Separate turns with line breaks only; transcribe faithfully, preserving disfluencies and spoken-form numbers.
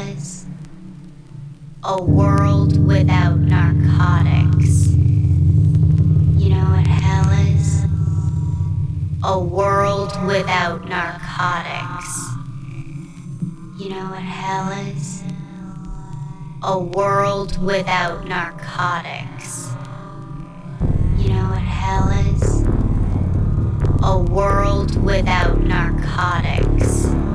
is? A world without narcotics. You know what hell is? A world without narcotics. You know what hell is? A world without narcotics. You know what hell is? A world without narcotics.